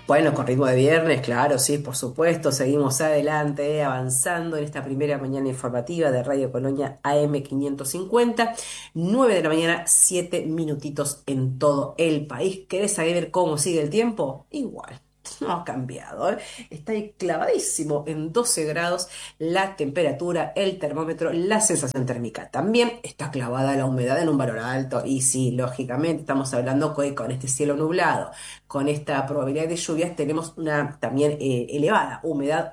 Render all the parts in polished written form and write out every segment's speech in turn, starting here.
Bueno, con ritmo de viernes, claro, sí, por supuesto, seguimos adelante, avanzando en esta primera mañana informativa de Radio Colonia AM 550, 9 de la mañana, 7 minutitos en todo el país. ¿Querés saber cómo sigue el tiempo? Igual. No ha cambiado, ¿eh? Está ahí clavadísimo en 12 grados la temperatura, el termómetro, la sensación térmica. También está clavada la humedad en un valor alto. Y sí, lógicamente estamos hablando con este cielo nublado, con esta probabilidad de lluvias, tenemos una también elevada humedad,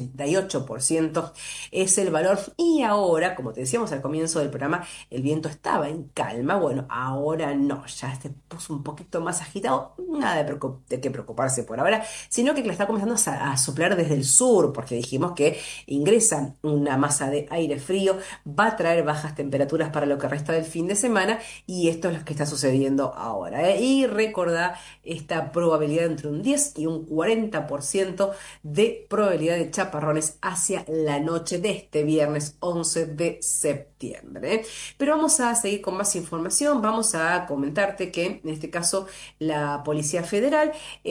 88% es el valor. Y ahora, como te decíamos al comienzo del programa, el viento estaba en calma. Bueno, ahora no, ya se puso un poquito más agitado. Nada de qué preocuparse por ahora, sino que le está comenzando a soplar desde el sur, porque dijimos que ingresa una masa de aire frío, va a traer bajas temperaturas para lo que resta del fin de semana, y esto es lo que está sucediendo ahora, ¿eh? Y recordá esta probabilidad entre un 10 y un 40% de probabilidad de chaparrones hacia la noche de este viernes 11 de septiembre, ¿eh? Pero vamos a seguir con más información. Vamos a comentarte que en este caso la Policía Federal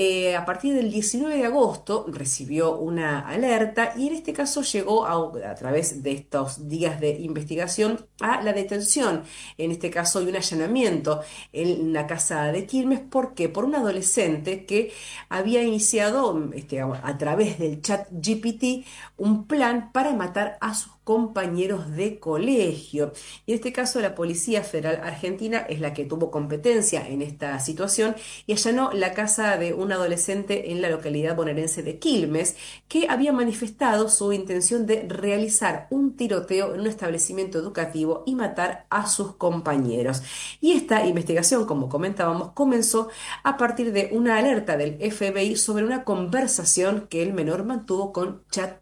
a partir del 19 de agosto recibió una alerta, y en este caso llegó a través de estos días de investigación a la detención, en este caso, y un allanamiento en la casa de Quilmes. ¿Por qué? Por un adolescente que había iniciado a través del chat GPT un plan para matar a sus compañeros de colegio. Y en este caso la Policía Federal Argentina es la que tuvo competencia en esta situación y allanó la casa de un adolescente en la localidad bonaerense de Quilmes, que había manifestado su intención de realizar un tiroteo en un establecimiento educativo y matar a sus compañeros. Y esta investigación, como comentábamos, comenzó a partir de una alerta del FBI sobre una conversación que el menor mantuvo con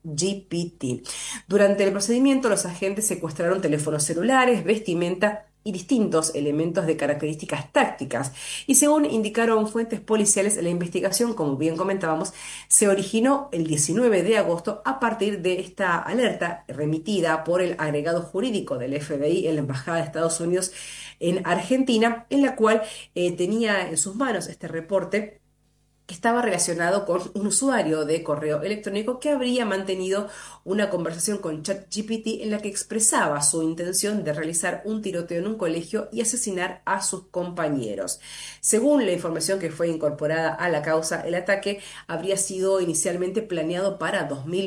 ChatGPT. Durante el procedimiento, los agentes secuestraron teléfonos celulares, vestimenta y distintos elementos de características tácticas. Y según indicaron fuentes policiales, la investigación, como bien comentábamos, se originó el 19 de agosto a partir de esta alerta remitida por el agregado jurídico del FBI en la Embajada de Estados Unidos en Argentina, en la cual tenía en sus manos este reporte que estaba relacionado con un usuario de correo electrónico que habría mantenido una conversación con ChatGPT en la que expresaba su intención de realizar un tiroteo en un colegio y asesinar a sus compañeros. Según la información que fue incorporada a la causa, el ataque habría sido inicialmente planeado para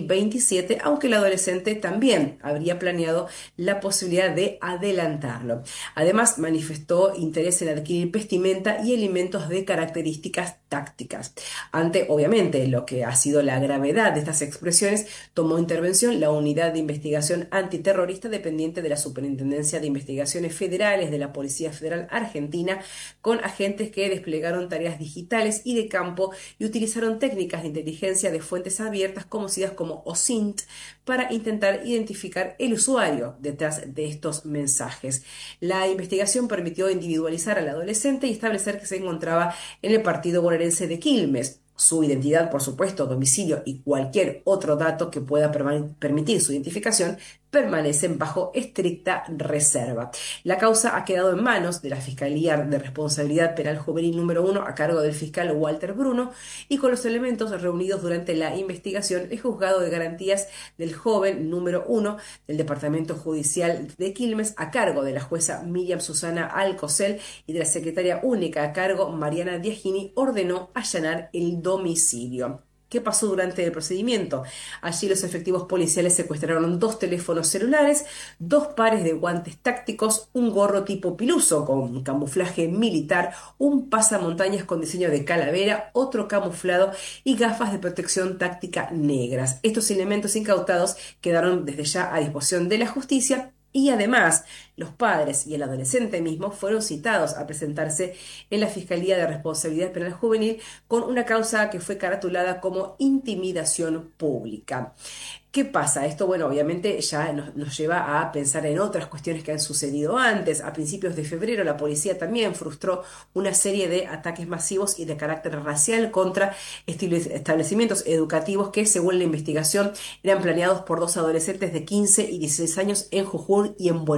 2027, aunque el adolescente también habría planeado la posibilidad de adelantarlo. Además, manifestó interés en adquirir vestimenta y elementos de características tácticas. Ante, obviamente, lo que ha sido la gravedad de estas expresiones, tomó intervención la Unidad de Investigación Antiterrorista dependiente de la Superintendencia de Investigaciones Federales de la Policía Federal Argentina, con agentes que desplegaron tareas digitales y de campo y utilizaron técnicas de inteligencia de fuentes abiertas conocidas como OSINT para intentar identificar el usuario detrás de estos mensajes. La investigación permitió individualizar al adolescente y establecer que se encontraba en el partido bonaerense de Quilmes. Su identidad, por supuesto, domicilio y cualquier otro dato que pueda permitir su identificación permanecen bajo estricta reserva. La causa ha quedado en manos de la Fiscalía de Responsabilidad Penal Juvenil número 1 a cargo del fiscal Walter Bruno, y con los elementos reunidos durante la investigación, el juzgado de garantías del joven número 1 del Departamento Judicial de Quilmes, a cargo de la jueza Miriam Susana Alcocel y de la secretaria única a cargo Mariana Diagini, ordenó allanar el domicilio. ¿Qué pasó durante el procedimiento? Allí los efectivos policiales secuestraron dos teléfonos celulares, dos pares de guantes tácticos, un gorro tipo piluso con camuflaje militar, un pasamontañas con diseño de calavera, otro camuflado y gafas de protección táctica negras. Estos elementos incautados quedaron desde ya a disposición de la justicia. Y además, los padres y el adolescente mismo fueron citados a presentarse en la Fiscalía de Responsabilidad Penal Juvenil con una causa que fue caratulada como intimidación pública. ¿Qué pasa? Esto, bueno, obviamente ya nos lleva a pensar en otras cuestiones que han sucedido antes. A principios de febrero, la policía también frustró una serie de ataques masivos y de carácter racial contra establecimientos educativos que, según la investigación, eran planeados por dos adolescentes de 15 y 16 años en Jujuy y en Buenos Aires.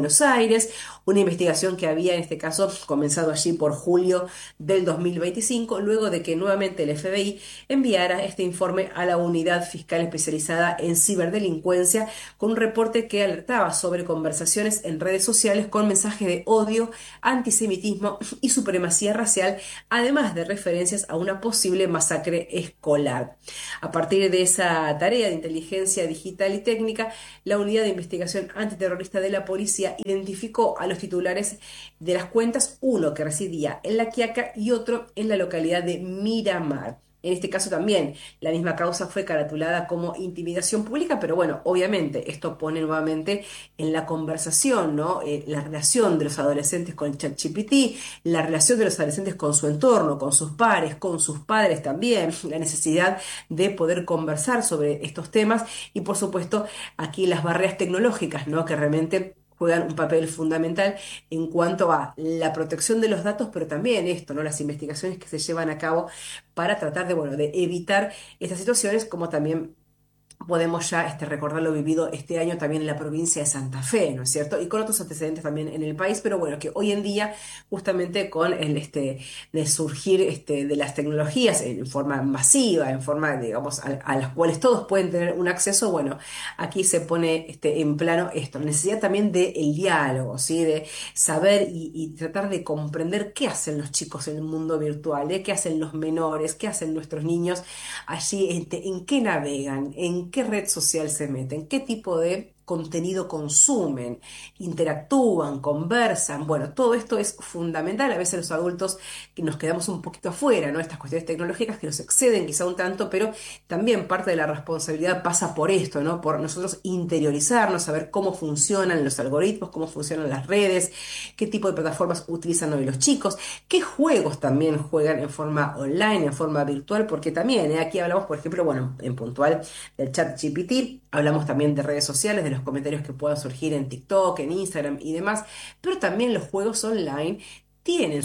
Aires, una investigación que había en este caso comenzado allí por julio del 2025, luego de que nuevamente el FBI enviara este informe a la Unidad Fiscal Especializada en Ciberdelincuencia con un reporte que alertaba sobre conversaciones en redes sociales con mensajes de odio, antisemitismo y supremacía racial, además de referencias a una posible masacre escolar. A partir de esa tarea de inteligencia digital y técnica, la Unidad de Investigación Antiterrorista de la Policía identificó a los titulares de las cuentas, uno que residía en La Quiaca y otro en la localidad de Miramar. En este caso también la misma causa fue caratulada como intimidación pública, pero bueno, obviamente esto pone nuevamente en la conversación, ¿no? La relación de los adolescentes con el ChatGPT, la relación de los adolescentes con su entorno, con sus pares, con sus padres también, la necesidad de poder conversar sobre estos temas y por supuesto aquí las barreras tecnológicas, ¿no? Que realmente juegan un papel fundamental en cuanto a la protección de los datos, pero también esto, ¿no? Las investigaciones que se llevan a cabo para tratar de, bueno, de evitar estas situaciones, como también podemos ya recordar lo vivido este año también en la provincia de Santa Fe, ¿no es cierto? Y con otros antecedentes también en el país, pero bueno, que hoy en día, justamente con el de surgir de las tecnologías en forma masiva, en forma, digamos, a las cuales todos pueden tener un acceso, bueno, aquí se pone en plano esto, la necesidad también del diálogo, ¿sí? De saber y tratar de comprender qué hacen los chicos en el mundo virtual, qué hacen los menores, qué hacen nuestros niños allí, en qué navegan, en qué red social se meten, qué tipo de contenido consumen, interactúan, conversan. Bueno, todo esto es fundamental. A veces los adultos que nos quedamos un poquito afuera, ¿no? Estas cuestiones tecnológicas que nos exceden quizá un tanto, pero también parte de la responsabilidad pasa por esto, ¿no? Por nosotros interiorizarnos, saber cómo funcionan los algoritmos, cómo funcionan las redes, qué tipo de plataformas utilizan hoy los chicos, qué juegos también juegan en forma online, en forma virtual, porque también, aquí hablamos, por ejemplo, bueno, en puntual del chat GPT, hablamos también de redes sociales, de los comentarios que puedan surgir en TikTok, en Instagram y demás, pero también los juegos online tienen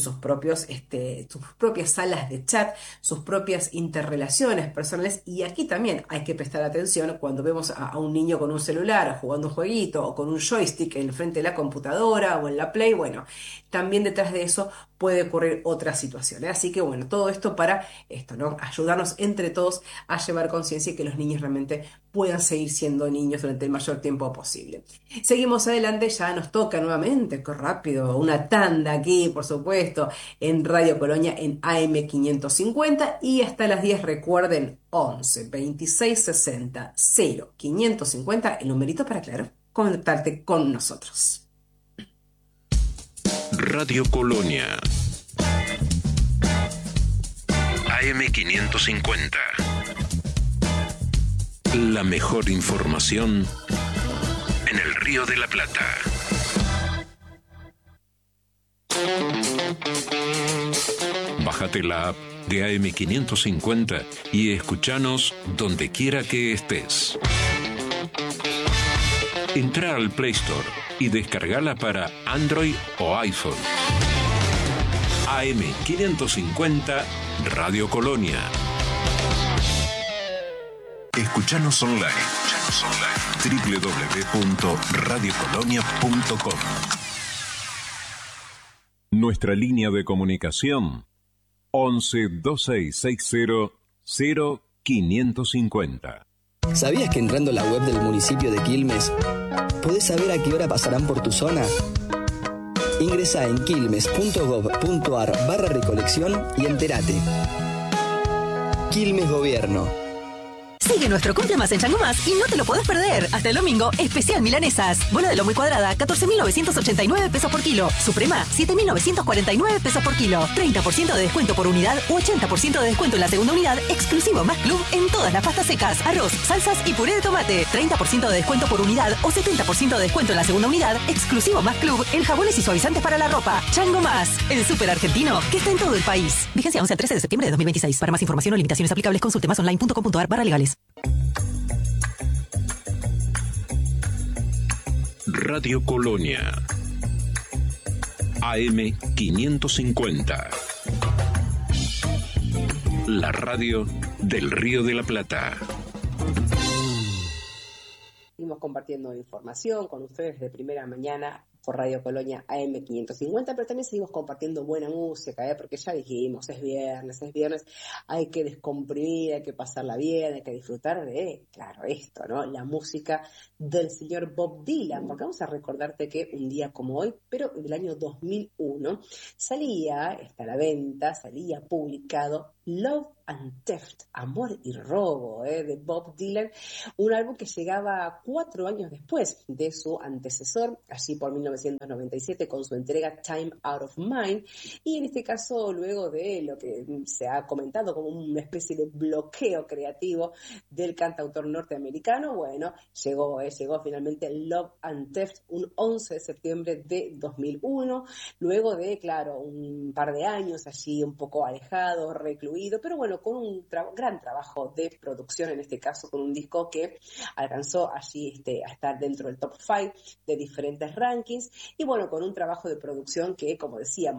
sus propias salas de chat, sus propias interrelaciones personales y aquí también hay que prestar atención cuando vemos a un niño con un celular jugando un jueguito o con un joystick en frente de la computadora o en la Play, bueno, también detrás de eso puede ocurrir otras situaciones. Así que bueno, todo esto para esto, ¿no? Ayudarnos entre todos a llevar conciencia y que los niños realmente puedan seguir siendo niños durante el mayor tiempo posible. Seguimos adelante, ya nos toca nuevamente, qué rápido, una tanda aquí, por supuesto, en Radio Colonia en AM 550 y hasta las 10 recuerden 11 26 60 0 550, el numerito para, claro, contactarte con nosotros. Radio Colonia AM 550. La mejor información en el Río de la Plata. Bájate la app de AM 550 y escuchanos donde quiera que estés. Entra al Play Store y descargala para Android o iPhone. AM 550 Radio Colonia. Escuchanos online. www.radiocolonia.com. Nuestra línea de comunicación 11 2660 0550. ¿Sabías que entrando a la web del municipio de Quilmes podés saber a qué hora pasarán por tu zona? Ingresá en quilmes.gov.ar/recolección y entérate. Quilmes Gobierno. Sigue nuestro Cumple Más en Chango Más y no te lo podés perder. Hasta el domingo, especial milanesas. Bola de lomo y cuadrada, 14.989 pesos por kilo. Suprema, 7.949 pesos por kilo. 30% de descuento por unidad o 80% de descuento en la segunda unidad, exclusivo Más Club en todas las pastas secas, arroz, salsas y puré de tomate. 30% de descuento por unidad o 70% de descuento en la segunda unidad, exclusivo Más Club en jabones y suavizantes para la ropa. Chango Más, el súper argentino que está en todo el país. Vigencia 11 al 13 de septiembre de 2026. Para más información o limitaciones aplicables, consulte masonline.com.ar/legales. Radio Colonia AM 550. La radio del Río de la Plata. Seguimos compartiendo información con ustedes de primera mañana por Radio Colonia AM550, pero también seguimos compartiendo buena música, porque ya dijimos, es viernes, hay que descomprimir, hay que pasarla bien, hay que disfrutar de, claro, esto, ¿no? La música del señor Bob Dylan, porque vamos a recordarte que un día como hoy, pero del año 2001, está a la venta, salía publicado Love and Theft, Amor y Robo, de Bob Dylan, un álbum que llegaba 4 años después de su antecesor, allí por 1997, con su entrega Time Out of Mind, y en este caso, luego de lo que se ha comentado como una especie de bloqueo creativo del cantautor norteamericano, bueno, llegó finalmente Love and Theft un 11 de septiembre de 2001, luego de, claro, un par de años allí un poco alejado, recluido, pero bueno, con un gran trabajo de producción, en este caso con un disco que alcanzó allí a estar dentro del top 5 de diferentes rankings, y bueno, con un trabajo de producción que, como decíamos,